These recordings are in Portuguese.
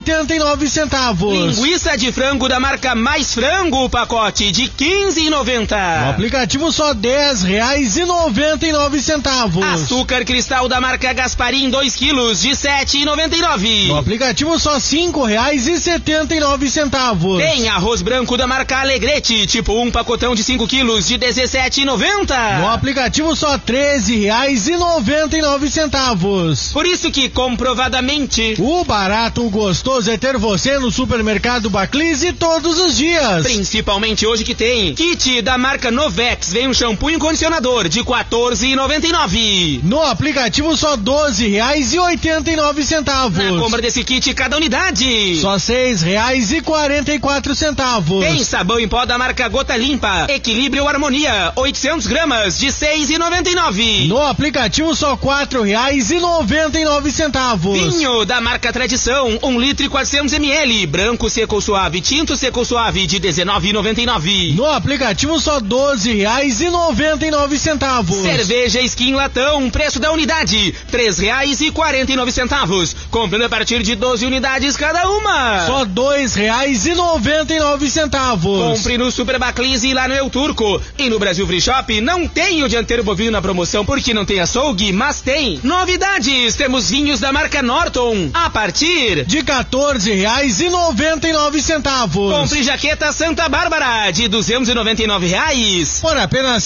89 centavos. Linguiça de frango da marca Mais Frango, pacote de R$15,90. No aplicativo só R$10,99. Açúcar cristal da marca Gasparim 2 quilos de R$7,99. No aplicativo só R$5,79. Tem arroz branco da marca Alegrete, tipo 1 pacotão de 5 quilos de R$17,90. No aplicativo só R$13,99. Por isso que comprovadamente o barato gostoso é ter você no supermercado Baclise todos os dias. Principalmente hoje que tem kit da marca Novex, vem um shampoo e um condicionador de R$14,99. No aplicativo só R$12,89. Na compra desse kit, cada unidade só R$6,44. Tem sabão em pó da marca Gota Limpa, Equilíbrio Harmonia, 800 gramas de R$6,99. No aplicativo só R$4,99. Vinho da marca Tradição, 1 litro e 400 ml, branco seco ou suave, tinto seco ou suave de R$19,99. No aplicativo só R$12,99. Cerveja Skin Latão, preço da unidade R$3,49. Comprando a partir de 12 unidades cada uma, só R$2,99. Compre no Super Baclise e lá no El Turco. E no Brasil Free Shop não tem o dianteiro bovino na promoção porque não tem açougue, mas tem novidades. Temos vinhos da marca Norton a partir de R$14,99. Compre jaqueta Santa Bárbara de R$299 por apenas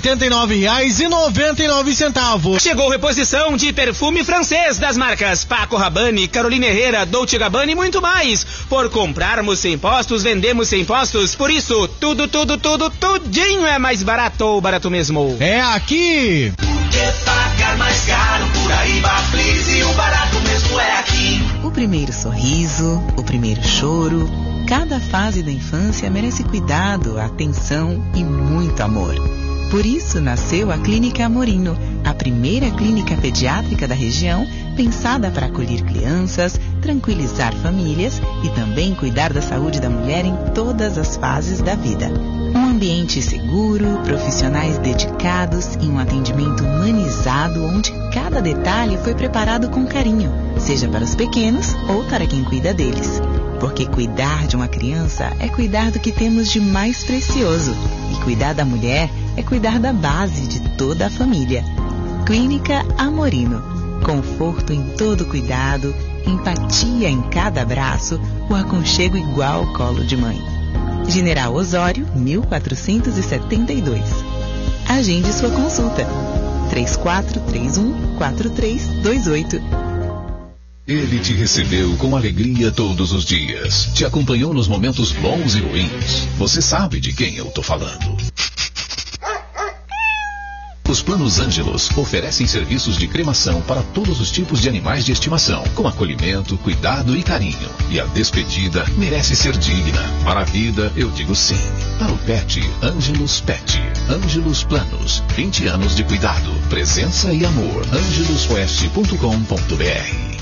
R$189,99. Chegou reposição de perfume francês das marcas Paco Rabanne, Carolina Herrera, Dolce Gabbana e muito mais. Por comprarmos sem impostos, vendemos sem impostos. Por isso, tudinho é mais barato ou barato mesmo. É aqui. Por que pagar mais caro por aí, Baclise? O barato mesmo é aqui. O primeiro sorriso, o primeiro choro, cada fase da infância merece cuidado, atenção e muito amor. Por isso nasceu a Clínica Amorino, a primeira clínica pediátrica da região, pensada para acolher crianças, tranquilizar famílias e também cuidar da saúde da mulher em todas as fases da vida. Um ambiente seguro, profissionais dedicados e um atendimento humanizado onde cada detalhe foi preparado com carinho, seja para os pequenos ou para quem cuida deles. Porque cuidar de uma criança é cuidar do que temos de mais precioso. E cuidar da mulher é cuidar da base de toda a família. Clínica Amorino. Conforto em todo cuidado, empatia em cada abraço, o aconchego igual ao colo de mãe. General Osório, 1472. Agende sua consulta. 3431-4328. Ele te recebeu com alegria todos os dias. Te acompanhou nos momentos bons e ruins. Você sabe de quem eu tô falando. Os Planos Ângelos oferecem serviços de cremação para todos os tipos de animais de estimação, com acolhimento, cuidado e carinho. E a despedida merece ser digna. Para a vida, eu digo sim. Para o pet, Ângelos Pet. Ângelos Planos. 20 anos de cuidado, presença e amor. angelosoeste.com.br.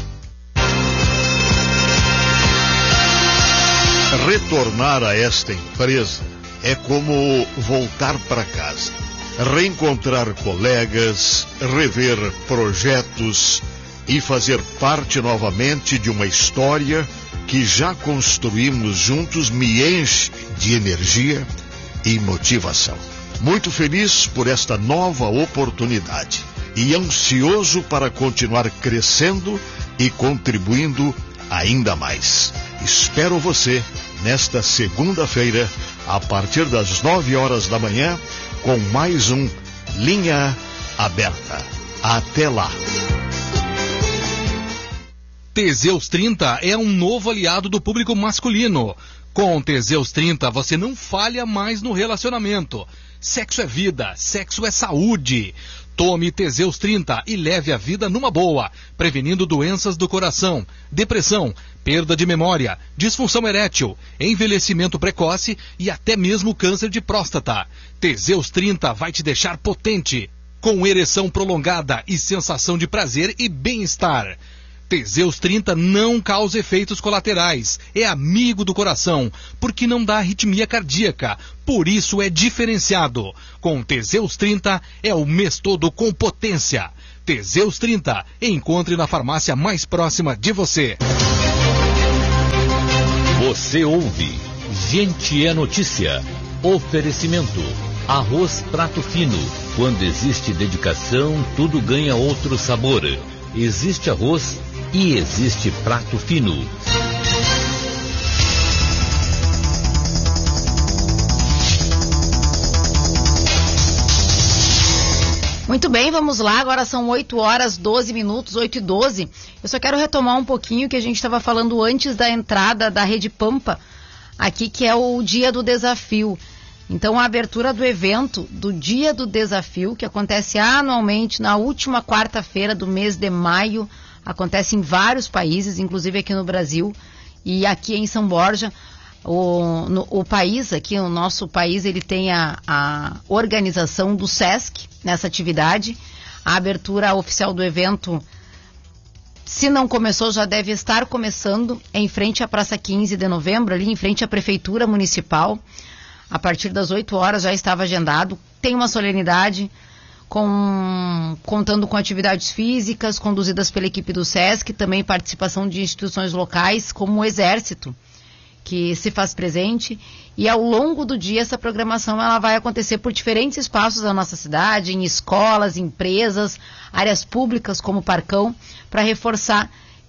Retornar a esta empresa é como voltar para casa. Reencontrar colegas, rever projetos e fazer parte novamente de uma história que já construímos juntos me enche de energia e motivação. Muito feliz por esta nova oportunidade e ansioso para continuar crescendo e contribuindo ainda mais. Espero você nesta segunda-feira, a partir das 9 horas da manhã, com mais um Linha Aberta. Até lá. Teseus 30 é um novo aliado do público masculino. Com Teseus 30 você não falha mais no relacionamento. Sexo é vida, sexo é saúde. Tome Teseus 30 e leve a vida numa boa, prevenindo doenças do coração, depressão, perda de memória, disfunção erétil, envelhecimento precoce e até mesmo câncer de próstata. Teseus 30 vai te deixar potente, com ereção prolongada e sensação de prazer e bem-estar. Teseus 30 não causa efeitos colaterais, é amigo do coração, porque não dá arritmia cardíaca, por isso é diferenciado. Com Teseus 30 é o mês todo com potência. Teseus 30, encontre na farmácia mais próxima de você. Você ouve Gente é Notícia. Oferecimento Arroz Prato Fino. Quando existe dedicação, tudo ganha outro sabor. Existe arroz e existe prato fino. Muito bem, vamos lá, agora são 8 horas 12 minutos, 8h12. Eu só quero retomar um pouquinho que a gente estava falando antes da entrada da Rede Pampa, aqui que é o Dia do Desafio. Então a abertura do evento do Dia do Desafio, que acontece anualmente na última quarta-feira do mês de maio, acontece em vários países, inclusive aqui no Brasil e aqui em São Borja. O país aqui, o nosso país, ele tem a organização do SESC nessa atividade. A abertura oficial do evento, se não começou, já deve estar começando em frente à Praça 15 de Novembro, ali em frente à Prefeitura Municipal. A partir das 8 horas já estava agendado. Tem uma solenidade contando com atividades físicas conduzidas pela equipe do SESC, também participação de instituições locais como o Exército, que se faz presente, e ao longo do dia essa programação ela vai acontecer por diferentes espaços da nossa cidade, em escolas, empresas, áreas públicas como o Parcão, para reforçar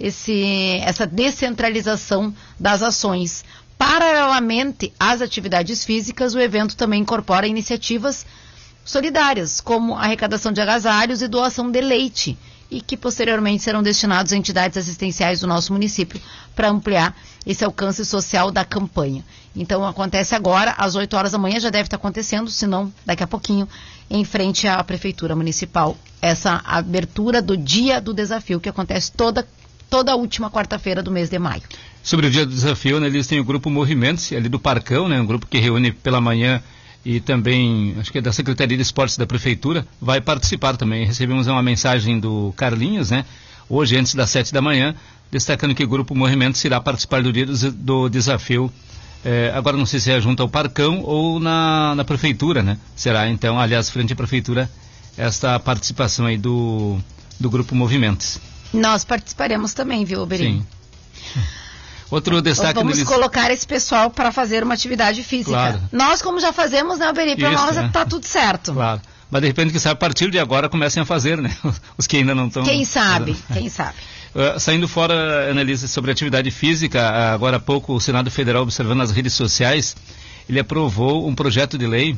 essa descentralização das ações. Paralelamente às atividades físicas, o evento também incorpora iniciativas solidárias, como arrecadação de agasalhos e doação de leite, e que posteriormente serão destinados a entidades assistenciais do nosso município para ampliar esse alcance social da campanha. Então acontece agora, às 8 horas da manhã, já deve estar acontecendo, se não, daqui a pouquinho, em frente à Prefeitura Municipal, essa abertura do Dia do Desafio, que acontece toda a última quarta-feira do mês de maio. Sobre o Dia do Desafio, né, eles têm o grupo Movimentos, ali do Parcão, né, um grupo que reúne pela manhã e também, acho que é da Secretaria de Esportes da Prefeitura, vai participar também. Recebemos uma mensagem do Carlinhos, né, hoje antes das 7 da manhã, destacando que o Grupo Movimentos irá participar do Dia do Desafio. Agora não sei se é junto ao Parcão ou na Prefeitura, né, será então, aliás, frente à Prefeitura, esta participação aí do Grupo Movimentos. Nós participaremos também, viu, Oberi? Sim. Outro destaque... Vamos colocar esse pessoal para fazer uma atividade física. Claro. Nós, como já fazemos, né, Alberi? Para nós está tudo certo. Claro. Mas de repente, a partir de agora, comecem a fazer, né? Os que ainda não estão... Quem sabe. Saindo fora, Annelise, sobre atividade física, agora há pouco o Senado Federal, observando as redes sociais, ele aprovou um projeto de lei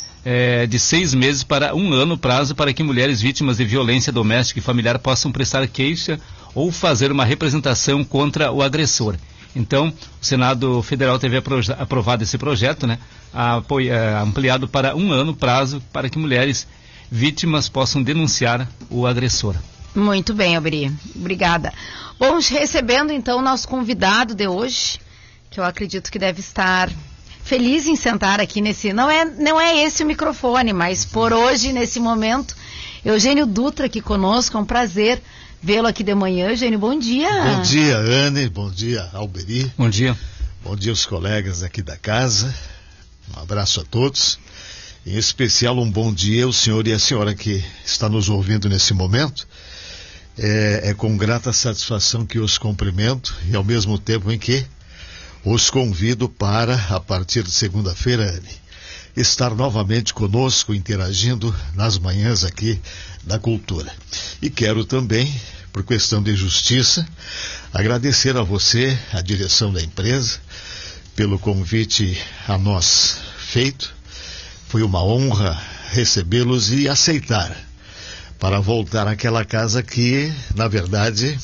de 6 meses para 1 ano prazo para que mulheres vítimas de violência doméstica e familiar possam prestar queixa ou fazer uma representação contra o agressor. Então, o Senado Federal teve aprovado esse projeto, né, ampliado para 1 ano prazo para que mulheres vítimas possam denunciar o agressor. Muito bem, Alberi. Obrigada. Vamos recebendo, então, o nosso convidado de hoje, que eu acredito que deve estar feliz em sentar aqui nesse... Não é esse o microfone, mas por hoje, nesse momento, Eugênio Dutra aqui conosco, é um prazer vê-lo aqui de manhã. Eugênio, bom dia. Bom dia, Anne, bom dia, Alberi. Bom dia. Bom dia aos colegas aqui da casa, um abraço a todos. Em especial, um bom dia ao senhor e à senhora que está nos ouvindo nesse momento. É com grata satisfação que os cumprimento e ao mesmo tempo em que os convido para, a partir de segunda-feira, Anne, estar novamente conosco, interagindo nas manhãs aqui da Cultura. E quero também, por questão de justiça, agradecer a você, a direção da empresa, pelo convite a nós feito. Foi uma honra recebê-los e aceitar, para voltar àquela casa que, na verdade,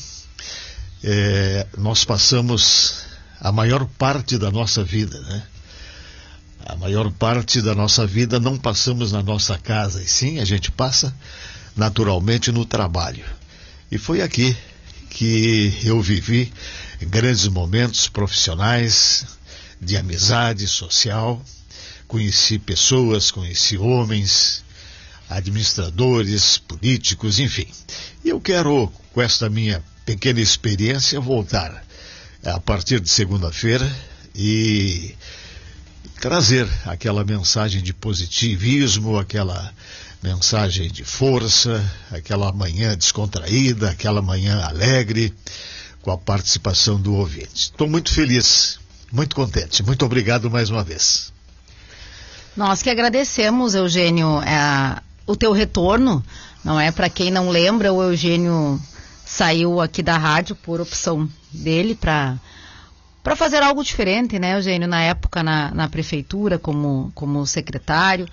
nós passamos a maior parte da nossa vida, né? A maior parte da nossa vida não passamos na nossa casa, e sim, a gente passa naturalmente no trabalho. E foi aqui que eu vivi grandes momentos profissionais, de amizade social, conheci pessoas, conheci homens, administradores, políticos, enfim. E eu quero, com esta minha pequena experiência, voltar a partir de segunda-feira e trazer aquela mensagem de positivismo, aquela mensagem de força, aquela manhã descontraída, aquela manhã alegre, com a participação do ouvinte. Estou muito feliz muito contente. Muito obrigado mais uma vez. Nós que agradecemos, Eugênio, o teu retorno. Não é? Para quem não lembra, o Eugênio saiu aqui da rádio por opção dele para fazer algo diferente, né, Eugênio? Na época na prefeitura como secretário.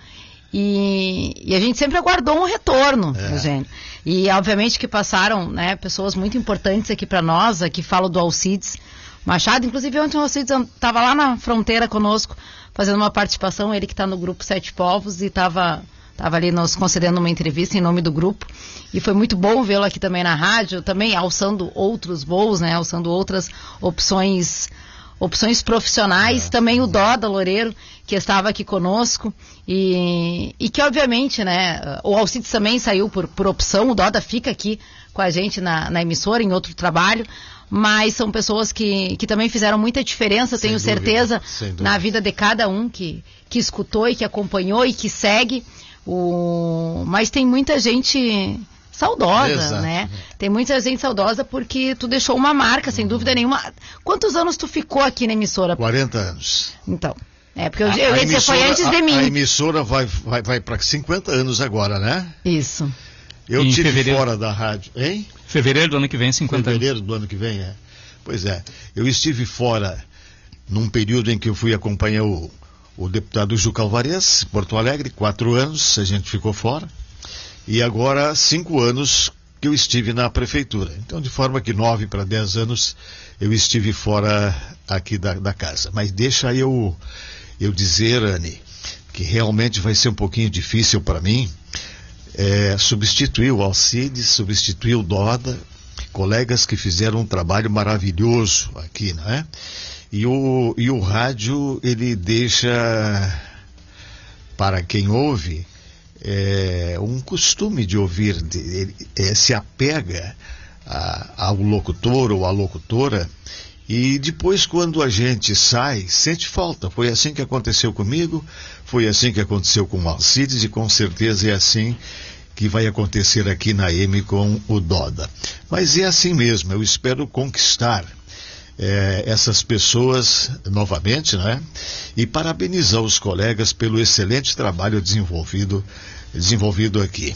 E a gente sempre aguardou um retorno, Eugênio. E obviamente que passaram, né, pessoas muito importantes aqui para nós. Aqui falo do Alcides Machado. Inclusive ontem o Alcides estava lá na fronteira conosco fazendo uma participação. Ele que está no grupo Sete Povos e estava ali nos concedendo uma entrevista em nome do grupo. E foi muito bom vê-lo aqui também na rádio, também alçando outros voos, né, alçando outras opções profissionais. Também o Doda Loureiro, que estava aqui conosco, e que obviamente, né, o Alcides também saiu por opção. O Doda fica aqui com a gente na emissora, em outro trabalho, mas são pessoas que também fizeram muita diferença, tenho certeza, na vida de cada um que escutou e que acompanhou e que segue. Mas tem muita gente saudosa, exato, né? Tem muita gente saudosa porque tu deixou uma marca, sem dúvida nenhuma. Quantos anos tu ficou aqui na emissora? 40 anos. Então, porque você foi antes de mim. A emissora vai para 50 anos agora, né? Isso. Eu estive fora da rádio, hein? Fevereiro do ano que vem, 50 Fevereiro do ano que vem, Pois é. Eu estive fora num período em que eu fui acompanhar o deputado Juca Alvarez, Porto Alegre, 4 anos, a gente ficou fora. E agora 5 anos que eu estive na prefeitura. Então, de forma que 9 para 10 anos eu estive fora aqui da casa. Mas deixa eu dizer, Anny, que realmente vai ser um pouquinho difícil para mim substituir o Alcides, substituir o Doda, colegas que fizeram um trabalho maravilhoso aqui, não é? E o rádio, ele deixa para quem ouve um costume de ouvir, se apega ao locutor ou à locutora, e depois, quando a gente sai, sente falta. Foi assim que aconteceu comigo, foi assim que aconteceu com o Alcides, e com certeza é assim que vai acontecer aqui na M com o Doda. Mas é assim mesmo, eu espero conquistar essas pessoas novamente, né? E parabenizar os colegas pelo excelente trabalho desenvolvido aqui.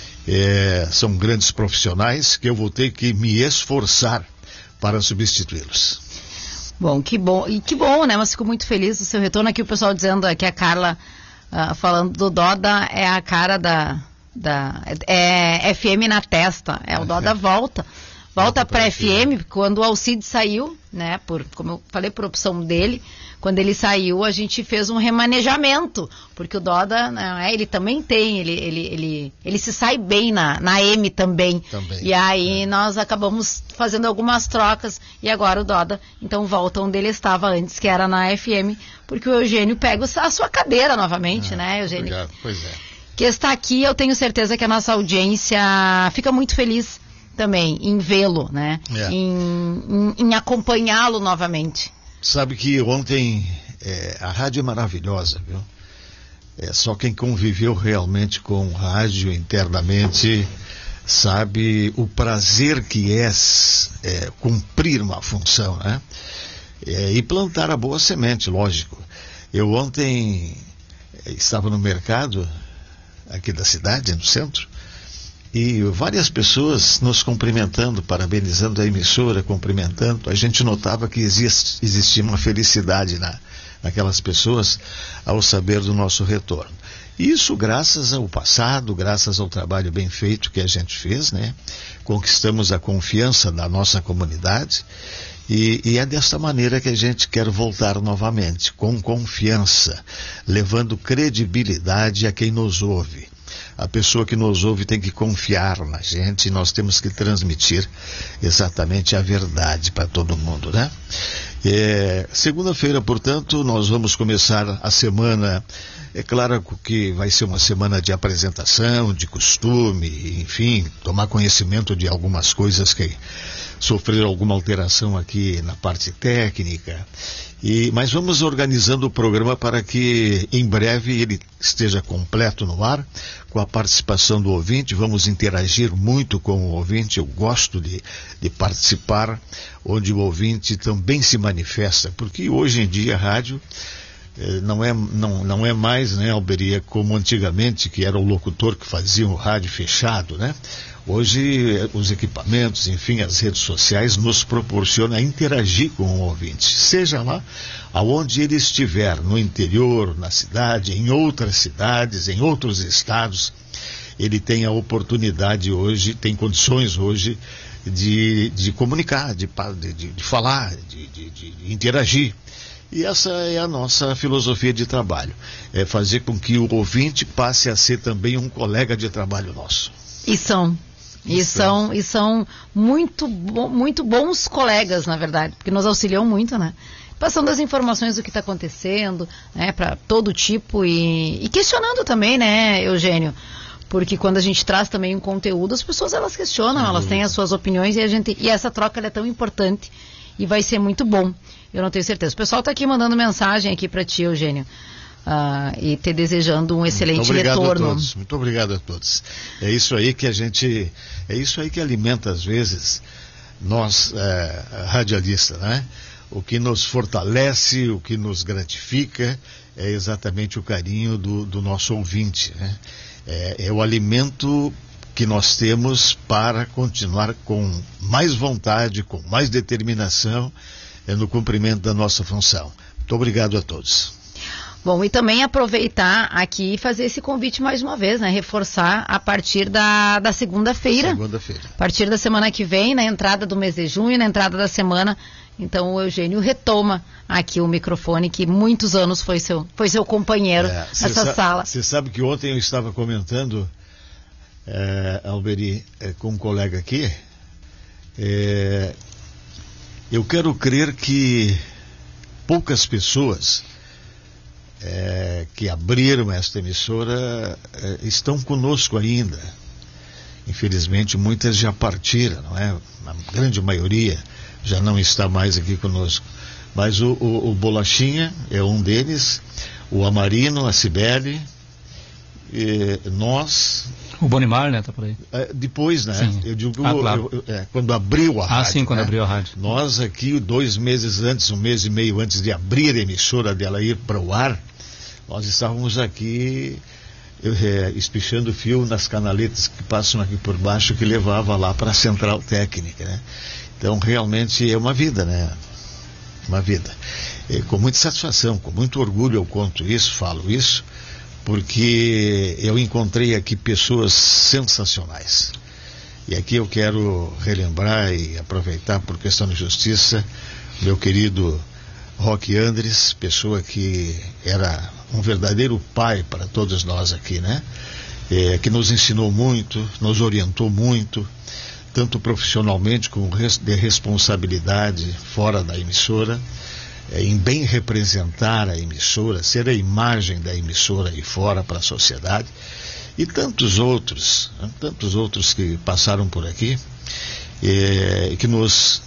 São grandes profissionais que eu vou ter que me esforçar para substituí-los. Bom, que bom, né? Mas fico muito feliz do seu retorno. Aqui o pessoal dizendo que a Carla, falando do Doda, é a cara da FM na testa. O Doda volta para FM. Quando o Alcides saiu, né, como eu falei, por opção dele, quando ele saiu, a gente fez um remanejamento, porque o Doda, né, ele também tem, ele se sai bem na M também. E aí nós acabamos fazendo algumas trocas, e agora o Doda, então, volta onde ele estava antes, que era na FM, porque o Eugênio pega a sua cadeira novamente, né, Eugênio? Obrigado, pois é. Que está aqui, eu tenho certeza que a nossa audiência fica muito feliz também em vê-lo, né? Em acompanhá-lo novamente. Sabe que ontem a rádio é maravilhosa, viu? Só quem conviveu realmente com rádio internamente sabe o prazer que é cumprir uma função, né? E plantar a boa semente, lógico. Eu ontem estava no mercado aqui da cidade, no centro, e várias pessoas nos cumprimentando, parabenizando a emissora, cumprimentando. A gente notava que existia uma felicidade naquelas pessoas ao saber do nosso retorno. Isso graças ao passado, graças ao trabalho bem feito que a gente fez, né? Conquistamos a confiança da nossa comunidade, e é desta maneira que a gente quer voltar novamente, com confiança, levando credibilidade a quem nos ouve. A pessoa que nos ouve tem que confiar na gente, e nós temos que transmitir exatamente a verdade para todo mundo, né? Segunda-feira, portanto, nós vamos começar a semana. É claro que vai ser uma semana de apresentação, de costume, enfim, tomar conhecimento de algumas coisas que sofrer alguma alteração aqui na parte técnica. Mas vamos organizando o programa para que em breve ele esteja completo no ar, com a participação do ouvinte. Vamos interagir muito com o ouvinte. Eu gosto de participar, onde o ouvinte também se manifesta, porque hoje em dia a rádio não é mais, né, Alberia, como antigamente, que era o locutor que fazia o rádio fechado, né? Hoje os equipamentos, enfim, as redes sociais nos proporcionam interagir com o ouvinte, seja lá aonde ele estiver, no interior, na cidade, em outras cidades, em outros estados. Ele tem a oportunidade hoje, tem condições hoje de comunicar, de falar, de interagir. E essa é a nossa filosofia de trabalho, é fazer com que o ouvinte passe a ser também um colega de trabalho nosso. E são muito bons colegas, na verdade, porque nos auxiliam muito, né? Passando as informações do que está acontecendo, né, para todo tipo e questionando também, né, Eugênio? Porque quando a gente traz também um conteúdo, as pessoas elas questionam, elas têm as suas opiniões e essa troca ela é tão importante e vai ser muito bom. Eu não tenho certeza. O pessoal está aqui mandando mensagem aqui para ti, Eugênio. E te desejando um excelente retorno. Muito obrigado a todos. É isso aí que alimenta às vezes nós radialistas, né? O que nos fortalece, o que nos gratifica é exatamente o carinho do nosso ouvinte, né? É o alimento que nós temos para continuar com mais vontade, com mais determinação no cumprimento da nossa função. Muito obrigado a todos. Bom, e também aproveitar aqui e fazer esse convite mais uma vez, né? Reforçar a partir da segunda-feira. A partir da semana que vem, na entrada do mês de junho, na entrada da semana. Então o Eugênio retoma aqui o microfone, que muitos anos foi seu companheiro nessa sala. Você sabe que ontem eu estava comentando, Alberi, com um colega aqui, eu quero crer que poucas pessoas que abriram esta emissora estão conosco ainda. Infelizmente muitas já partiram, não é? A grande maioria já não está mais aqui conosco. Mas o Bolachinha é um deles, o Amarino, a Cibele, nós... O Bonimar, né, tá por aí. Depois, né? Sim. Eu digo, claro. quando abriu a rádio. Sim, quando né? abriu a rádio. Nós aqui, 2 meses antes, 1 mês e meio antes de abrir a emissora, dela ir para o ar, nós estávamos aqui espichando fio nas canaletas que passam aqui por baixo, que levava lá para a central técnica, né? Então, realmente é uma vida, né? Uma vida. Com muita satisfação, com muito orgulho eu conto isso, falo isso, porque eu encontrei aqui pessoas sensacionais. E aqui eu quero relembrar e aproveitar, por questão de justiça, meu querido Roque Andres, pessoa que era um verdadeiro pai para todos nós aqui, né? Que nos ensinou muito, nos orientou muito, tanto profissionalmente como de responsabilidade fora da emissora, em bem representar a emissora, ser a imagem da emissora aí fora para a sociedade, e tantos outros que passaram por aqui, que nos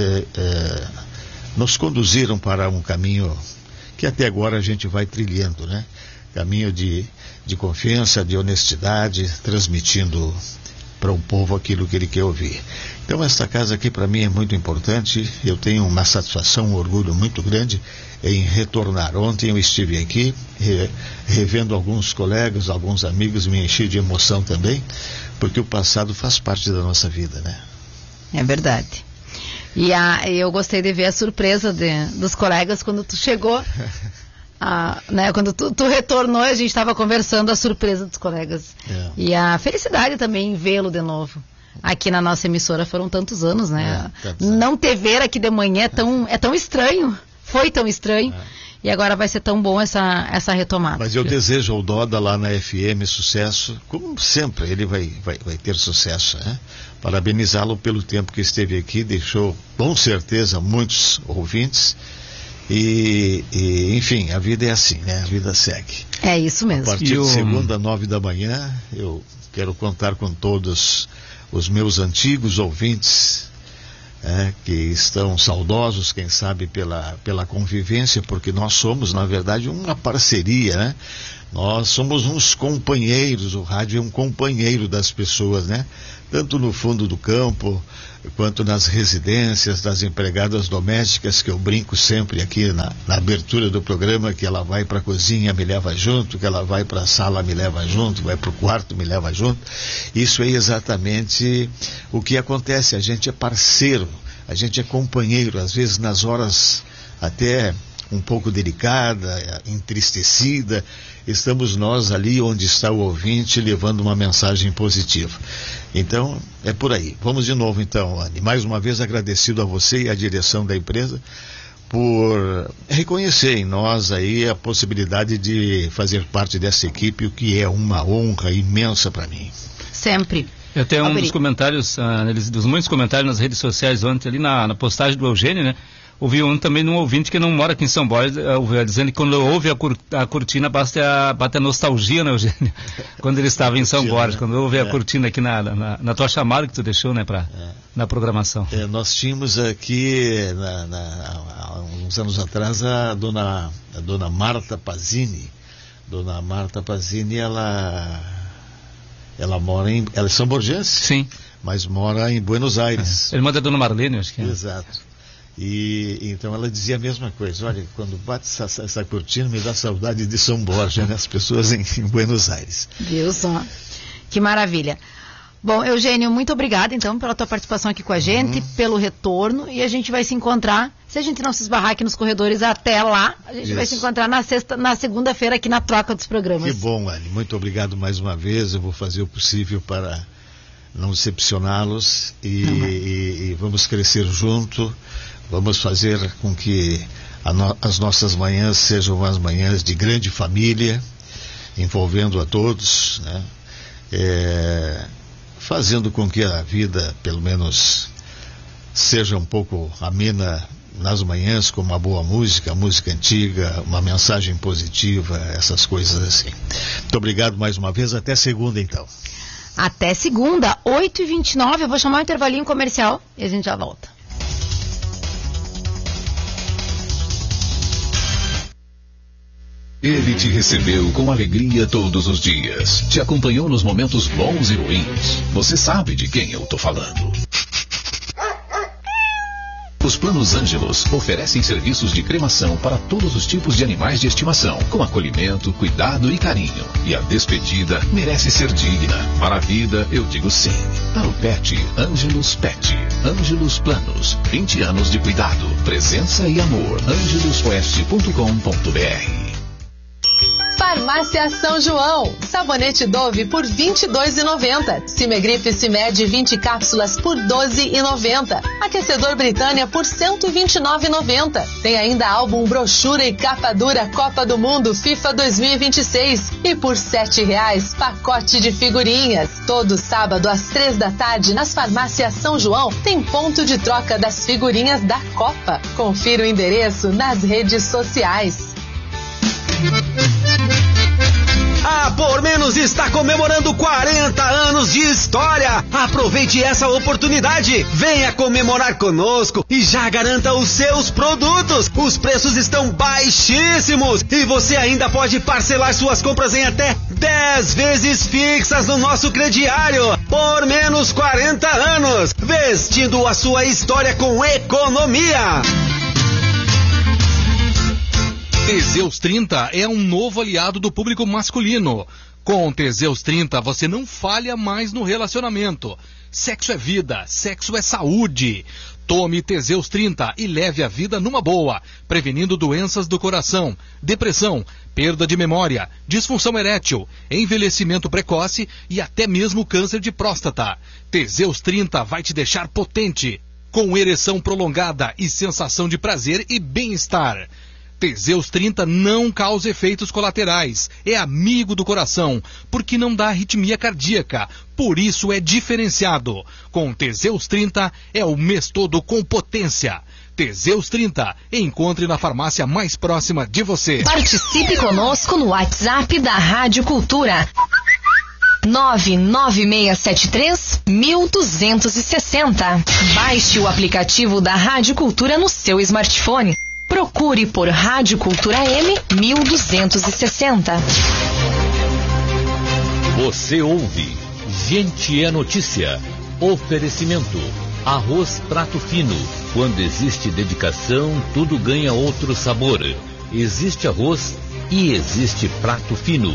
conduziram para um caminho que até agora a gente vai trilhando, né? Caminho de confiança, de honestidade, transmitindo para o povo aquilo que ele quer ouvir. Então esta casa aqui para mim é muito importante, eu tenho uma satisfação, um orgulho muito grande em retornar. Ontem eu estive aqui, revendo alguns colegas, alguns amigos, me enchi de emoção também, porque o passado faz parte da nossa vida, né? É verdade. E eu gostei de ver a surpresa dos colegas quando tu chegou, né, quando tu retornou, a gente estava conversando, a surpresa dos colegas. E a felicidade também em vê-lo de novo. Aqui na nossa emissora foram tantos anos, né? Não te ver aqui de manhã é tão estranho. Foi tão estranho. E agora vai ser tão bom essa retomada. Mas eu desejo ao Doda lá na FM sucesso, como sempre, ele vai ter sucesso, né? Parabenizá-lo pelo tempo que esteve aqui, deixou com certeza muitos ouvintes e enfim, a vida é assim, né? A vida segue. É isso mesmo. A partir de segunda, 9 da manhã, eu quero contar com todos os meus antigos ouvintes que estão saudosos, quem sabe, pela convivência, porque nós somos, na verdade, uma parceria, né? Nós somos uns companheiros, o rádio é um companheiro das pessoas, né? Tanto no fundo do campo, quanto nas residências das empregadas domésticas, que eu brinco sempre aqui na abertura do programa, que ela vai para a cozinha, me leva junto, que ela vai para a sala, me leva junto, vai para o quarto, me leva junto. Isso é exatamente o que acontece, a gente é parceiro, a gente é companheiro, às vezes nas horas até um pouco delicada, entristecida, estamos nós ali onde está o ouvinte levando uma mensagem positiva. Então, é por aí. Vamos de novo então, Anny. Mais uma vez agradecido a você e à direção da empresa por reconhecer em nós aí a possibilidade de fazer parte dessa equipe, o que é uma honra imensa para mim. Sempre. Eu tenho um dos comentários, dos muitos comentários nas redes sociais ontem, ali na postagem do Eugênio, né? Ouvi também num ouvinte que não mora aqui em São Borja, dizendo que quando ouve a cortina bate a nostalgia, né, Eugênio? Quando ele estava em São Borja, quando ouve a cortina aqui na tua chamada que tu deixou, né, na programação. Nós tínhamos aqui, há uns anos atrás, a dona Marta Pazini. Dona Marta Pazini, ela mora ela é são-borjense? Sim. Mas mora em Buenos Aires. Irmã da dona Marlene, acho que é. Exato. E então ela dizia a mesma coisa, olha, quando bate essa cortina me dá saudade de São Borja, né? As pessoas em Buenos Aires. Viu só? Que maravilha. Bom, Eugênio, muito obrigada então pela tua participação aqui com a gente, pelo retorno, e a gente vai se encontrar, se a gente não se esbarrar aqui nos corredores até lá, a gente vai se encontrar na segunda-feira aqui na troca dos programas. Que bom, Anny, muito obrigado mais uma vez, eu vou fazer o possível para não decepcioná-los e vamos crescer junto. Vamos fazer com que as nossas manhãs sejam as manhãs de grande família, envolvendo a todos, né? Fazendo com que a vida, pelo menos, seja um pouco amena nas manhãs, com uma boa música antiga, uma mensagem positiva, essas coisas assim. Muito obrigado mais uma vez, até segunda então. Até segunda, 8h29, eu vou chamar um intervalinho comercial e a gente já volta. Ele te recebeu com alegria todos os dias. Te acompanhou nos momentos bons e ruins. Você sabe de quem eu tô falando. Os Planos Ângelos oferecem serviços de cremação para todos os tipos de animais de estimação, com acolhimento, cuidado e carinho. E a despedida merece ser digna. Para a vida, eu digo sim. Para o pet, Ângelos Pet. Ângelos Planos. 20 anos de cuidado, presença e amor. angelosoeste.com.br. Farmácia São João. Sabonete Dove por R$ 22,90. Cimegripe Cimed 20 cápsulas por R$ 12,90. Aquecedor Britânia por R$ 129,90. Tem ainda álbum, brochura e capa dura Copa do Mundo FIFA 2026. E por R$ 7,00, pacote de figurinhas. Todo sábado às 15h nas farmácias São João tem ponto de troca das figurinhas da Copa. Confira o endereço nas redes sociais. A Por Menos está comemorando 40 anos de história. Aproveite essa oportunidade. Venha comemorar conosco e já garanta os seus produtos. Os preços estão baixíssimos e você ainda pode parcelar suas compras em até 10 vezes fixas no nosso crediário. Por Menos 40 anos, vestindo a sua história com economia. Teseus 30 é um novo aliado do público masculino. Com Teseus 30 você não falha mais no relacionamento. Sexo é vida, sexo é saúde. Tome Teseus 30 e leve a vida numa boa, prevenindo doenças do coração, depressão, perda de memória, disfunção erétil, envelhecimento precoce e até mesmo câncer de próstata. Teseus 30 vai te deixar potente, com ereção prolongada e sensação de prazer e bem-estar. Teseus 30 não causa efeitos colaterais, é amigo do coração, porque não dá arritmia cardíaca, por isso é diferenciado. Com Teseus 30 é o mês todo com potência. Teseus 30, encontre na farmácia mais próxima de você. Participe conosco no WhatsApp da Rádio Cultura. 99673-1260. Baixe o aplicativo da Rádio Cultura no seu smartphone. Procure por Rádio Cultura M 1260. Você ouve Gente é Notícia. Oferecimento. Arroz Prato Fino. Quando existe dedicação, tudo ganha outro sabor. Existe arroz e existe prato fino.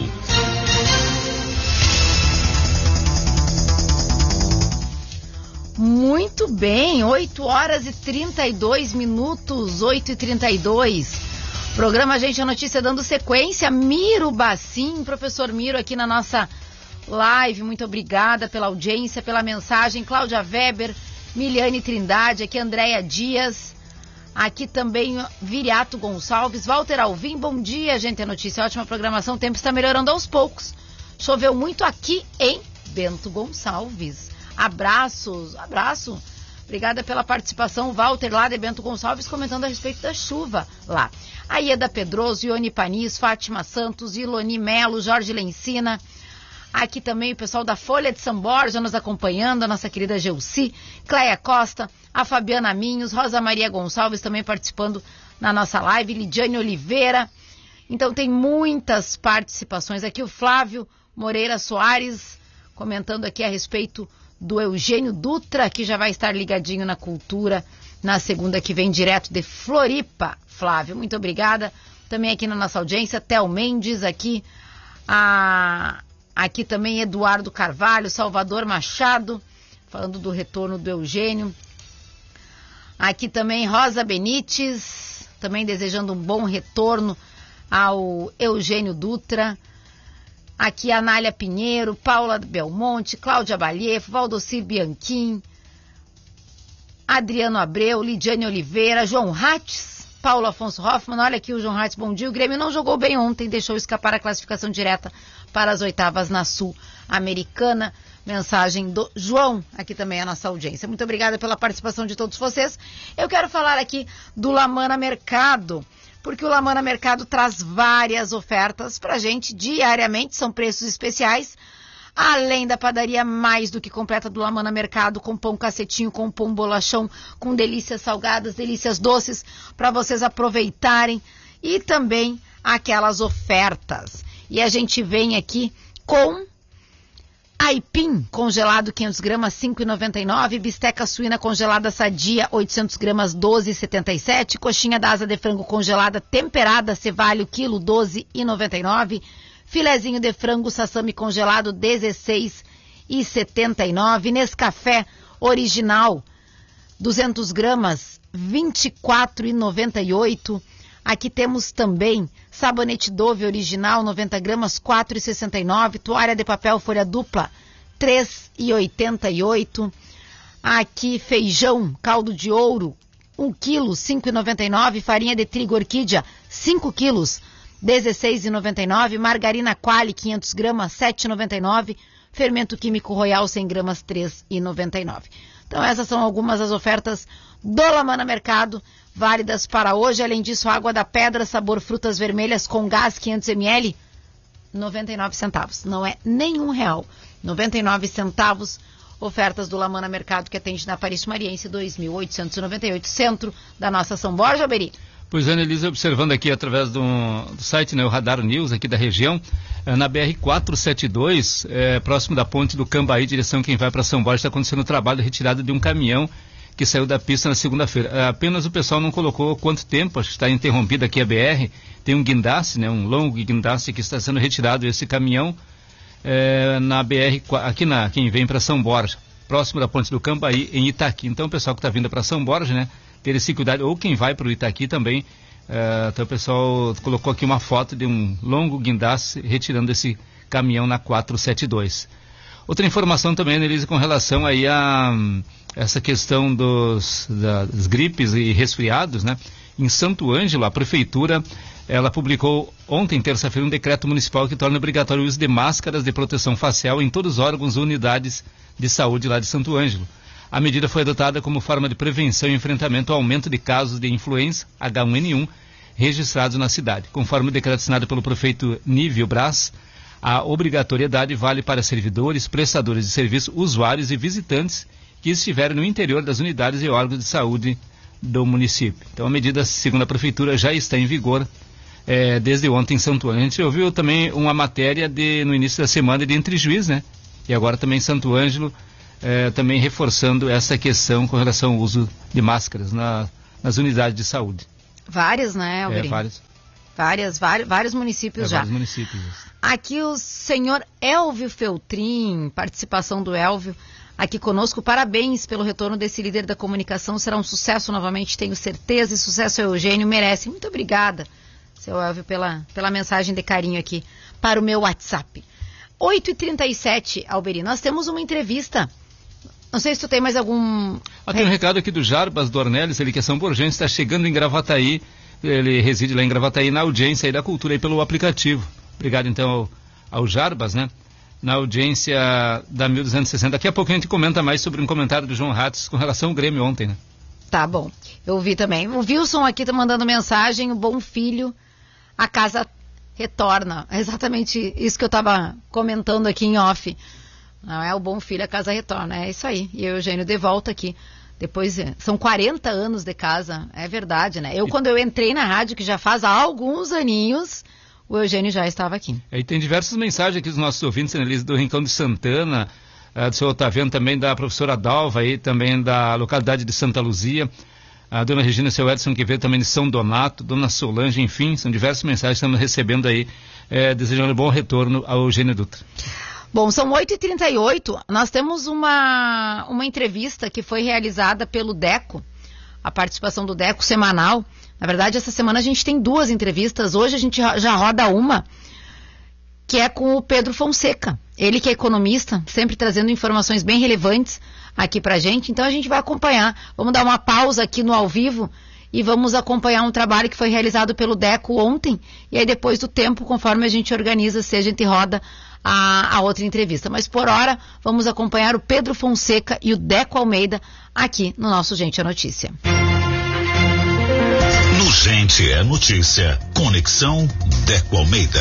Muito bem, 8 horas e 32 minutos, 8h32. Programa Gente é Notícia dando sequência. Miro Bacim, professor Miro aqui na nossa live. Muito obrigada pela audiência, pela mensagem. Cláudia Weber, Miliane Trindade, aqui Andréia Dias, aqui também Viriato Gonçalves, Walter Alvim, bom dia, Gente é Notícia, ótima programação, o tempo está melhorando aos poucos. Choveu muito aqui em Bento Gonçalves. Abraço. Obrigada pela participação, Walter, lá de Bento Gonçalves, comentando a respeito da chuva lá. A Ieda Pedroso, Ione Panis, Fátima Santos, Iloni Melo, Jorge Lencina. Aqui também o pessoal da Folha de São Borja nos acompanhando, a nossa querida Geuci, Cleia Costa, a Fabiana Minhos, Rosa Maria Gonçalves também participando na nossa live, Lidiane Oliveira. Então tem muitas participações aqui, o Flávio Moreira Soares comentando aqui a respeito do Eugênio Dutra, que já vai estar ligadinho na Cultura na segunda que vem, direto de Floripa. Flávio, muito obrigada. Também aqui na nossa audiência, Tel Mendes, aqui também Eduardo Carvalho, Salvador Machado, falando do retorno do Eugênio. Aqui também Rosa Benites, também desejando um bom retorno ao Eugênio Dutra. Aqui Anália Pinheiro, Paula Belmonte, Cláudia Balhefo, Valdocir Bianchim, Adriano Abreu, Lidiane Oliveira, João Ratz, Paulo Afonso Hoffman. Olha aqui o João Ratz, bom dia. O Grêmio não jogou bem ontem, deixou escapar a classificação direta para as oitavas na Sul-Americana. Mensagem do João, aqui também a nossa audiência. Muito obrigada pela participação de todos vocês. Eu quero falar aqui do Lamana Mercado, porque o Lamana Mercado traz várias ofertas pra gente diariamente, são preços especiais, além da padaria mais do que completa do Lamana Mercado, com pão cacetinho, com pão bolachão, com delícias salgadas, delícias doces, para vocês aproveitarem, e também aquelas ofertas. E a gente vem aqui com aipim congelado 500 gramas, 5,99, bisteca suína congelada sadia 800 gramas, 12,77, coxinha da asa de frango congelada temperada cevalho quilo, 12,99, filezinho de frango sassami congelado 16,79, Nescafé original 200 gramas, 24,98. Aqui temos também sabonete Dove original, 90 gramas, 4,69. Toalha de papel folha dupla, 3,88. Aqui feijão, caldo de ouro, 1 quilo, 5,99. Farinha de trigo orquídea, 5 quilos, 16,99. Margarina Quali, 500 gramas, 7,99. Fermento químico Royal, 100 gramas, 3,99. Então essas são algumas das ofertas do Lamana Mercado, válidas para hoje. Além disso, água da pedra, sabor frutas vermelhas com gás 500 ml, 99 centavos. Não é nenhum real. 99 centavos. Ofertas do Lamana Mercado, que atende na Paris Mariense 2898, centro da nossa São Borja, Beri. Pois é, Elisa, observando aqui através do site, né, o Radar News aqui da região, na BR-472, próximo da ponte do Cambaí, direção quem vai para São Borja, está acontecendo o trabalho de retirada de um caminhão que saiu da pista na segunda-feira. Apenas o pessoal não colocou quanto tempo, acho que está interrompida aqui a BR, tem um guindaste, né, um longo guindaste que está sendo retirado esse caminhão na BR, aqui quem vem para São Borja, próximo da ponte do Cambaí, em Itaqui. Então o pessoal que está vindo para São Borja, né, ter esse cuidado, ou quem vai para o Itaqui também. Então o pessoal colocou aqui uma foto de um longo guindaste retirando esse caminhão na 472. Outra informação também, Elisa, com relação aí a essa questão das gripes e resfriados, né? Em Santo Ângelo, a prefeitura, ela publicou ontem, terça-feira, um decreto municipal que torna obrigatório o uso de máscaras de proteção facial em todos os órgãos e unidades de saúde lá de Santo Ângelo. A medida foi adotada como forma de prevenção e enfrentamento ao aumento de casos de influenza H1N1 registrados na cidade. Conforme o decreto assinado pelo prefeito Nívio Braz, A obrigatoriedade vale para servidores, prestadores de serviço, usuários e visitantes que estiverem no interior das unidades e órgãos de saúde do município. Então a medida, segundo a Prefeitura, já está em vigor desde ontem em Santo Ângelo. A gente ouviu também uma matéria no início da semana de Entre Juiz, né? E agora também Santo Ângelo também reforçando essa questão com relação ao uso de máscaras nas unidades de saúde. Várias, né, Alberim? Vários municípios já. Vários municípios. Aqui o senhor Elvio Feltrin, participação do Elvio aqui conosco. Parabéns pelo retorno desse líder da comunicação. Será um sucesso novamente, tenho certeza. E sucesso ao Eugênio, merece. Muito obrigada, seu Elvio, pela mensagem de carinho aqui para o meu WhatsApp. 8h37, Alberi, nós temos uma entrevista. Não sei se tu tem mais algum... Tem um recado aqui do Jarbas Dornelles, ele que é São Borgense, está chegando em Gravataí. Ele reside lá em Gravataí, na audiência aí da Cultura, aí pelo aplicativo. Obrigado, então, ao Jarbas, né? Na audiência da 1260. Daqui a pouco a gente comenta mais sobre um comentário do João Ratz com relação ao Grêmio ontem, né? Tá bom, eu vi também. O Wilson aqui tá mandando mensagem, o bom filho, a casa retorna. É exatamente isso que eu tava comentando aqui em off. Não é o bom filho, a casa retorna. É isso aí. E o Eugênio de volta aqui. Depois, são 40 anos de casa, é verdade, né? Quando eu entrei na rádio, que já faz alguns aninhos, o Eugênio já estava aqui. E tem diversas mensagens aqui dos nossos ouvintes, né, do Rincão de Santana, do seu Otaviano, também da professora Dalva, aí, também da localidade de Santa Luzia, a dona Regina, seu Edson, que veio também de São Donato, dona Solange, enfim, são diversas mensagens que estamos recebendo aí, desejando um bom retorno ao Eugênio Dutra. Bom, são 8h38, nós temos uma entrevista que foi realizada pelo DECO, a participação do DECO semanal. Na verdade, essa semana a gente tem 2 entrevistas, hoje a gente já roda uma, que é com o Pedro Fonseca, ele que é economista, sempre trazendo informações bem relevantes aqui pra gente, então a gente vai acompanhar, vamos dar uma pausa aqui no ao vivo e vamos acompanhar um trabalho que foi realizado pelo DECO ontem, e aí depois do tempo, conforme a gente organiza, se a gente roda a outra entrevista. Mas por hora, vamos acompanhar o Pedro Fonseca e o Deco Almeida aqui no nosso Gente é Notícia. No Gente é Notícia, Conexão Deco Almeida.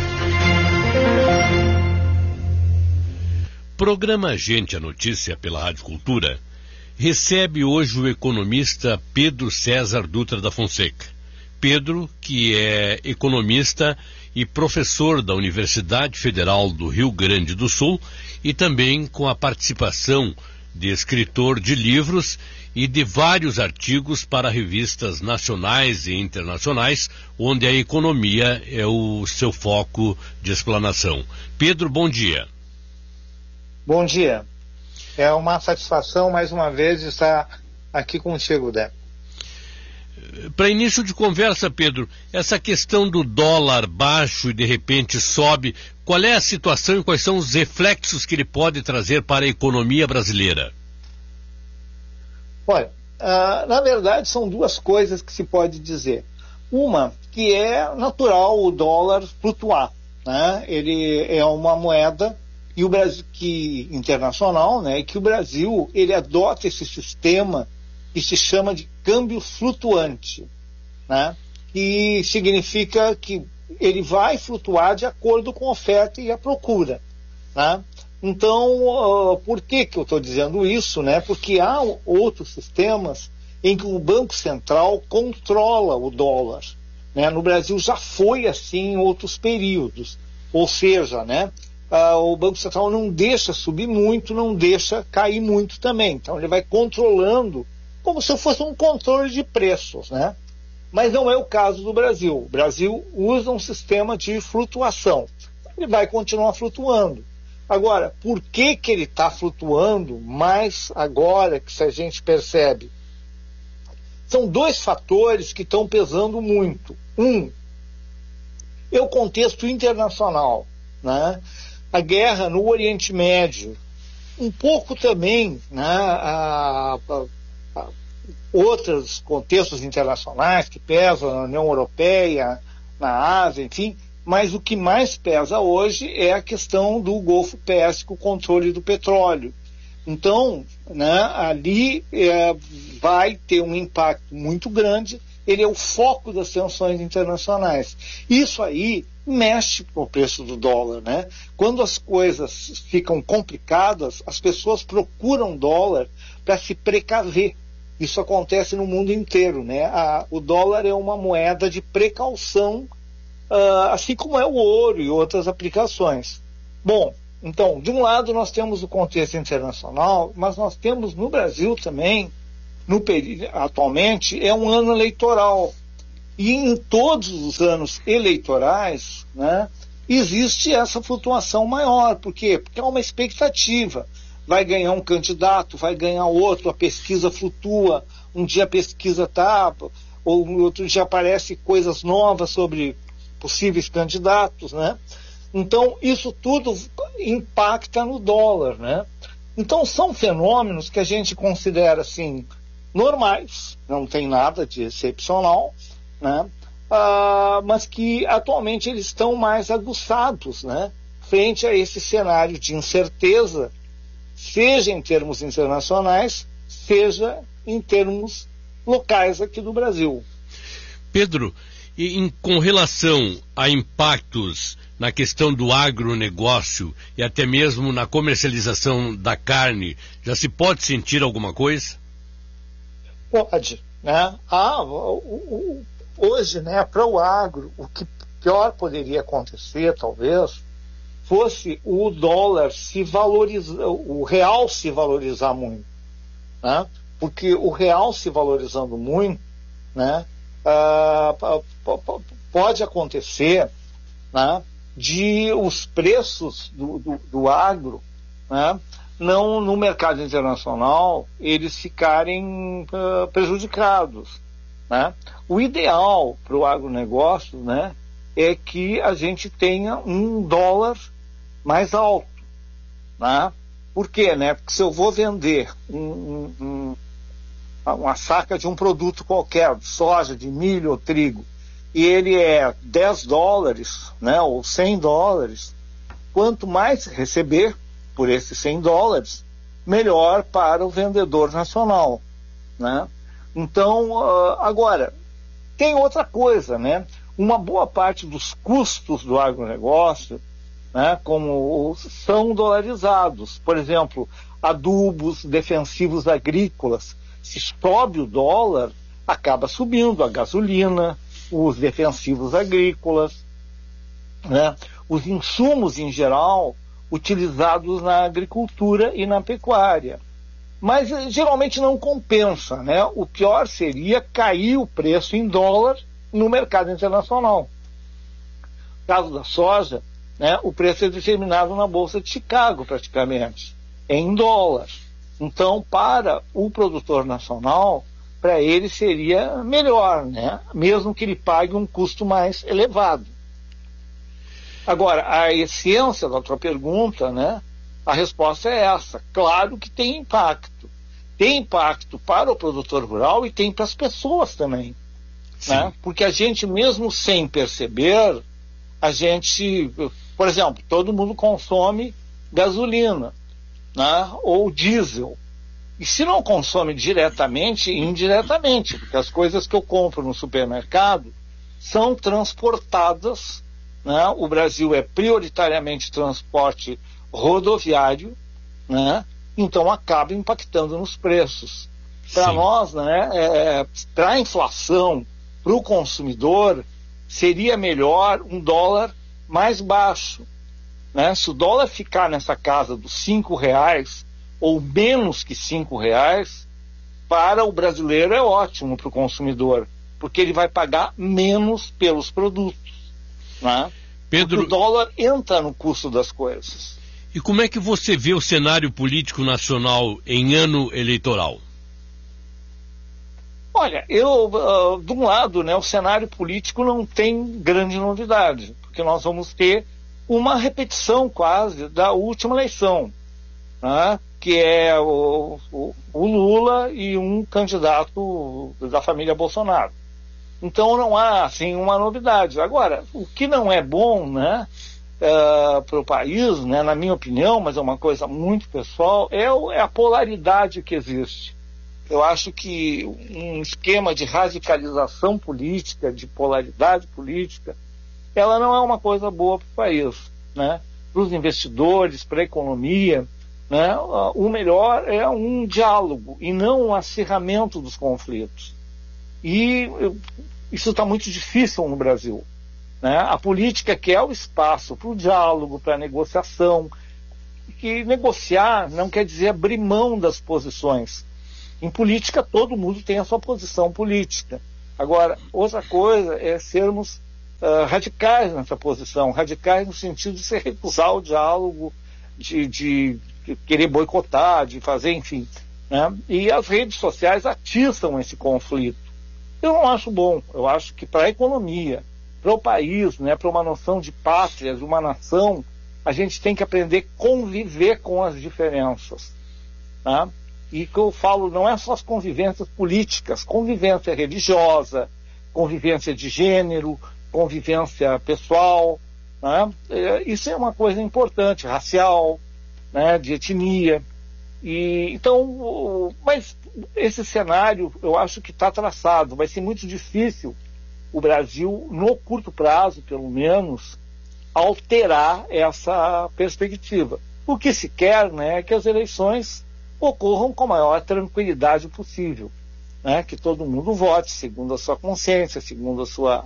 Programa Gente é Notícia pela Rádio Cultura recebe hoje o economista Pedro César Dutra da Fonseca. Pedro, que é economista e professor da Universidade Federal do Rio Grande do Sul e também com a participação de escritor de livros e de vários artigos para revistas nacionais e internacionais, onde a economia é o seu foco de explanação. Pedro, bom dia. Bom dia. É uma satisfação, mais uma vez, estar aqui contigo, Dé. Para início de conversa, Pedro, essa questão do dólar baixo e de repente sobe, qual é a situação e quais são os reflexos que ele pode trazer para a economia brasileira? Olha, na verdade são 2 coisas que se pode dizer. Uma, que é natural o dólar flutuar, né? Ele é uma moeda e o Brasil, internacional, né? E que o Brasil ele adota esse sistema que se chama de câmbio flutuante, né? Que significa que ele vai flutuar de acordo com a oferta e a procura, né? Então, por que eu estou dizendo isso, né? Porque há outros sistemas em que o Banco Central controla o dólar, né? No Brasil já foi assim em outros períodos, ou seja, né? O Banco Central não deixa subir muito, não deixa cair muito também, então ele vai controlando como se fosse um controle de preços, né? Mas não é o caso do Brasil. O Brasil usa um sistema de flutuação. Ele vai continuar flutuando. Agora, por que ele está flutuando mais agora que a gente percebe? São 2 fatores que estão pesando muito. É o contexto internacional, né? A guerra no Oriente Médio. Um pouco também, né, outros contextos internacionais que pesam na União Europeia, na Ásia, enfim, mas o que mais pesa hoje é a questão do Golfo Pérsico, o controle do petróleo. Então, né, ali vai ter um impacto muito grande ele é o foco das tensões internacionais. Isso aí mexe com o preço do dólar, né? Quando as coisas ficam complicadas, as pessoas procuram dólar para se precaver. Isso acontece no mundo inteiro, né? O dólar é uma moeda de precaução, assim como é o ouro e outras aplicações. Bom, então, de um lado nós temos o contexto internacional, mas nós temos no Brasil também, atualmente, é um ano eleitoral. E em todos os anos eleitorais, né, existe essa flutuação maior. Por quê? Porque há uma expectativa. Vai ganhar um candidato, vai ganhar outro, a pesquisa flutua, um dia a pesquisa está, ou no outro dia aparecem coisas novas sobre possíveis candidatos, né? Então, isso tudo impacta no dólar, né? Então, são fenômenos que a gente considera, assim, normais, não tem nada de excepcional, né? Mas que, atualmente, eles estão mais aguçados, né? Frente a esse cenário de incerteza, seja em termos internacionais, seja em termos locais aqui do Brasil. Pedro, com relação a impactos na questão do agronegócio e até mesmo na comercialização da carne, já se pode sentir alguma coisa? Pode, né? Hoje, né, para o agro, o que pior poderia acontecer, talvez, fosse o dólar se valorizar, o real se valorizar muito, né? Porque o real se valorizando muito, né, pode acontecer, né, de os preços do agro, né, não, no mercado internacional, eles ficarem prejudicados, né? O ideal para o agronegócio, né, é que a gente tenha um dólar mais alto, né? Por quê, né? Porque se eu vou vender uma saca de um produto qualquer, de soja, de milho ou trigo, e ele é $10, né, ou $100, quanto mais receber por esses $100, melhor para o vendedor nacional, né? Então, agora, tem outra coisa, né? Uma boa parte dos custos do agronegócio, né, como são dolarizados. Por exemplo, adubos, defensivos agrícolas. Se sobe o dólar, acaba subindo a gasolina, os defensivos agrícolas, né, os insumos em geral utilizados na agricultura e na pecuária. Mas geralmente não compensa, né? O pior seria cair o preço em dólar no mercado internacional. No caso da soja, né, o preço é determinado na Bolsa de Chicago, praticamente, em dólar. Então, para o produtor nacional, para ele seria melhor, né? Mesmo que ele pague um custo mais elevado. Agora, a essência da tua pergunta, né, a resposta é essa. Claro que tem impacto. Tem impacto para o produtor rural e tem para as pessoas também, né? Porque a gente, mesmo sem perceber, a gente, por exemplo, todo mundo consome gasolina, né, ou diesel. E se não consome diretamente, indiretamente, porque as coisas que eu compro no supermercado são transportadas, né? O Brasil é prioritariamente transporte rodoviário, né? Então acaba impactando nos preços. Para nós, né, para a inflação, para o consumidor, seria melhor um dólar mais baixo, né? Se o dólar ficar nessa casa dos R$5 ou menos que R$5, para o brasileiro é ótimo, para o consumidor, porque ele vai pagar menos pelos produtos, né? Pedro, porque o dólar entra no custo das coisas. E como é que você vê o cenário político nacional em ano eleitoral? Olha, de um lado, né, o cenário político não tem grande novidade, porque nós vamos ter uma repetição quase da última eleição, né, que é o Lula e um candidato da família Bolsonaro. Então não há, assim, uma novidade. Agora, o que não é bom, né, para o país, né, na minha opinião, mas é uma coisa muito pessoal, é a polaridade que existe. Eu acho que um esquema de radicalização política, de polaridade política, ela não é uma coisa boa para o país, né? Para os investidores, para a economia, né? O melhor é um diálogo e não um acirramento dos conflitos. E isso está muito difícil no Brasil, né? A política quer o espaço para o diálogo, para a negociação, que negociar não quer dizer abrir mão das posições. Em política, todo mundo tem a sua posição política. Agora, outra coisa é sermos radicais nessa posição, radicais no sentido de se recusar o diálogo, de querer boicotar, de fazer, enfim, né? E as redes sociais atiçam esse conflito. Eu não acho bom. Eu acho que para a economia, para o país, né, para uma noção de pátria, de uma nação, a gente tem que aprender a conviver com as diferenças, tá? E que eu falo, não é só as convivências políticas, convivência religiosa, convivência de gênero, convivência pessoal, né? Isso é uma coisa importante, racial, né, de etnia. E, então, mas esse cenário eu acho que está traçado. Vai ser muito difícil o Brasil, no curto prazo, pelo menos, alterar essa perspectiva. O que se quer, né, é que as eleições ocorram com a maior tranquilidade possível, né, que todo mundo vote segundo a sua consciência, segundo a sua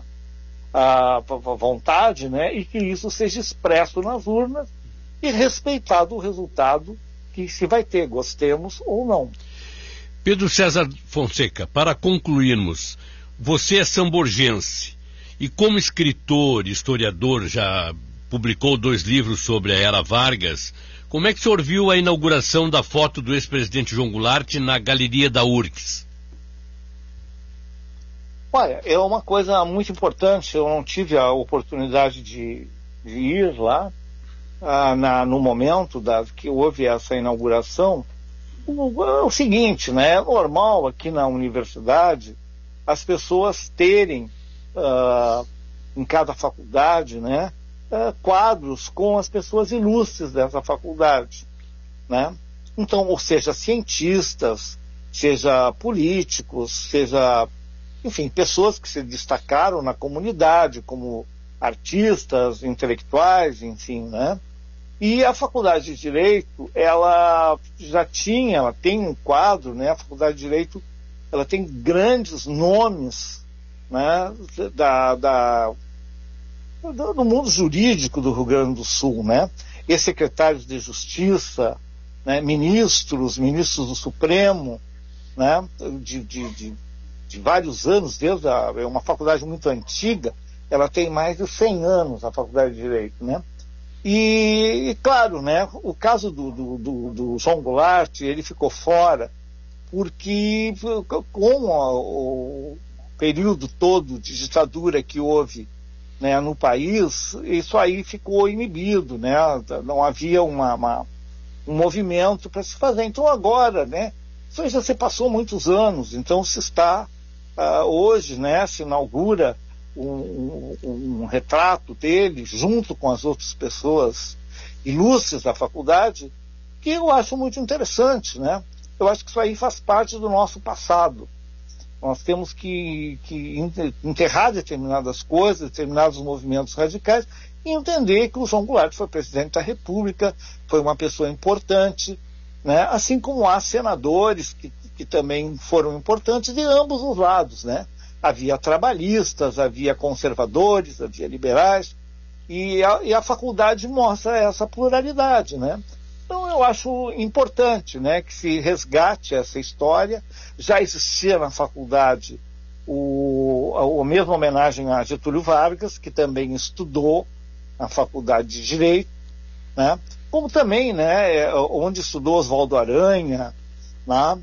vontade, né, e que isso seja expresso nas urnas e respeitado o resultado que se vai ter, gostemos ou não. Pedro César Fonseca, para concluirmos, você é samborgense e como escritor, historiador, já publicou 2 livros sobre a Era Vargas. Como é que o senhor viu a inauguração da foto do ex-presidente João Goulart na galeria da URGS? Olha, é uma coisa muito importante. Eu não tive a oportunidade de ir lá no momento que houve essa inauguração. É o seguinte, né? É normal aqui na universidade as pessoas terem em cada faculdade, né, quadros com as pessoas ilustres dessa faculdade, né? Então, ou seja, cientistas, seja políticos, seja, enfim, pessoas que se destacaram na comunidade como artistas, intelectuais, enfim, né? E a Faculdade de Direito, ela tem um quadro, né? A Faculdade de Direito, ela tem grandes nomes, né, do mundo jurídico do Rio Grande do Sul, né? Ex-secretários de Justiça, né, ministros do Supremo, né, de vários anos, é uma faculdade muito antiga, ela tem mais de 100 anos, a Faculdade de Direito, né? E claro, né, o caso do João Goulart, ele ficou fora porque com o período todo de ditadura que houve, né, no país, isso aí ficou inibido, né? Não havia um movimento para se fazer. Então agora, né, isso já se passou muitos anos, então se está hoje, né, se inaugura um retrato dele junto com as outras pessoas ilustres da faculdade, que eu acho muito interessante, né? Eu acho que isso aí faz parte do nosso passado. Nós temos que enterrar determinadas coisas, determinados movimentos radicais e entender que o João Goulart foi presidente da República, foi uma pessoa importante, né? Assim como há senadores que também foram importantes de ambos os lados, né? Havia trabalhistas, havia conservadores, havia liberais, e a faculdade mostra essa pluralidade, né? Então eu acho importante, né, que se resgate essa história. Já existia na faculdade a mesma homenagem a Getúlio Vargas, que também estudou na Faculdade de Direito, né? Como também, né, onde estudou Oswaldo Aranha, né?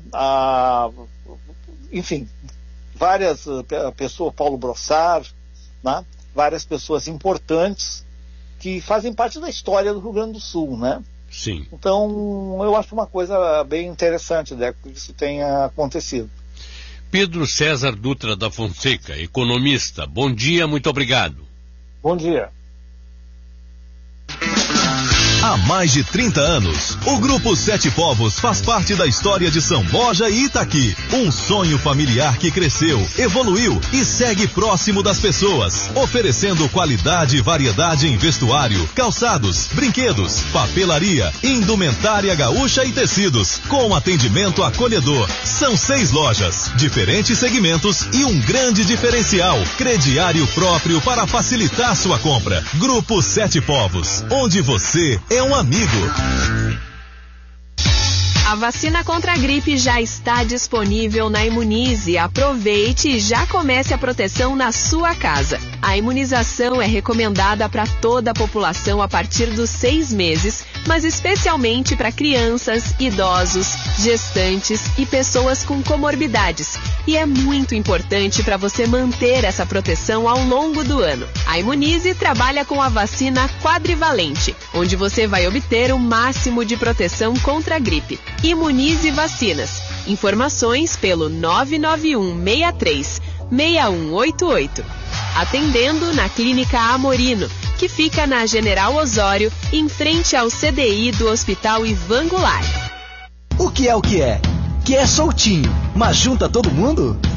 Enfim, várias pessoas, Paulo Brossard, né? Várias pessoas importantes que fazem parte da história do Rio Grande do Sul, né? Sim. Então, eu acho uma coisa bem interessante, né, que isso tenha acontecido. Pedro César Dutra da Fonseca, economista. Bom dia, muito obrigado. Bom dia. Há mais de 30 anos, o Grupo Sete Povos faz parte da história de São Borja e Itaqui. Um sonho familiar que cresceu, evoluiu e segue próximo das pessoas, oferecendo qualidade e variedade em vestuário, calçados, brinquedos, papelaria, indumentária gaúcha e tecidos, com atendimento acolhedor. São 6 lojas, diferentes segmentos e um grande diferencial, crediário próprio para facilitar sua compra. Grupo Sete Povos, onde você é um amigo. A vacina contra a gripe já está disponível na Imunize. Aproveite e já comece a proteção na sua casa. A imunização é recomendada para toda a população a partir dos 6 meses, mas especialmente para crianças, idosos, gestantes e pessoas com comorbidades. E é muito importante para você manter essa proteção ao longo do ano. A Imunize trabalha com a vacina quadrivalente, onde você vai obter o máximo de proteção contra a gripe. Imunize Vacinas. Informações pelo 99163-6188. Atendendo na Clínica Amorino, que fica na General Osório, em frente ao CDI do Hospital Ivan Goulart. O que é o que é? Que é soltinho, mas junta todo mundo?